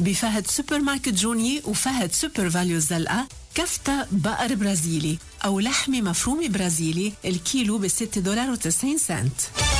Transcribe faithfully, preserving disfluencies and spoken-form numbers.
بفهد سوبر ماركت جوني وفهد سوبر فاليو الزلقة كفتة بقر برازيلي أو لحمة مفرومة برازيلي الكيلو بستة دولار وتسعين سنت.